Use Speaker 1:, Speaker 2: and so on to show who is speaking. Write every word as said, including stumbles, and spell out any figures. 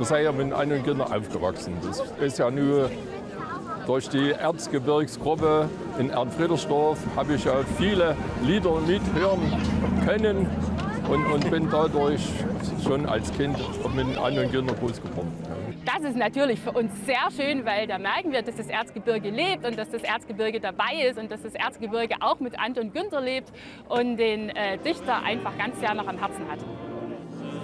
Speaker 1: wir sind ja mit Anne und Günther aufgewachsen. Das ist ja nur durch die Erzgebirgsgruppe in Ernfriedersdorf habe ich ja viele Lieder mithören können und, und bin dadurch schon als Kind mit Anne und Günther groß geworden.
Speaker 2: Das ist natürlich für uns sehr schön, weil da merken wir, dass das Erzgebirge lebt und dass das Erzgebirge dabei ist und dass das Erzgebirge auch mit Anton Günther lebt und den äh, Dichter einfach ganz sehr noch am Herzen hat.